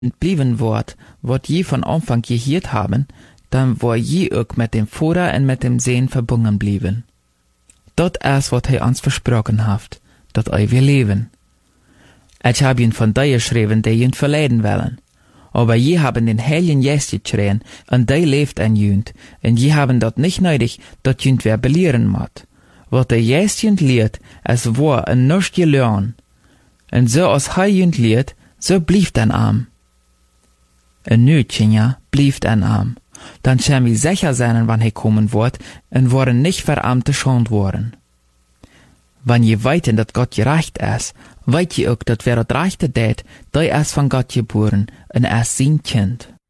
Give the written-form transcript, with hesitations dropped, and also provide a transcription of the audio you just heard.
blieben wordt, wat je van Anfang gehiert haben, dan war je ook met dem Vater en met dem Sehen verbunden blieben. Dat is wat hij ons versprochen heeft, dat hij wil leven. Ich hab ihn von dir geschrieben, die ihn verleiden wollen. Aber je haben den Heiligen Geist geschrien, und die lebt an jünd, und je haben dat nicht nötig, dat jünd wer belehren moet. Wat der Geist jünd leert, es war en nichts gelernt. Und so als hij jünd leert, so blieft en arm. En nu, Tjenja, blieft en arm. Dann schäm wie sicher sein, wann hij kommen wird, und worden nicht verarmte schond worden. Wann je weiten, dat Gott gerecht is, weet je ook dat wer het rechte deed, die is van God geboren, en is zijn kind.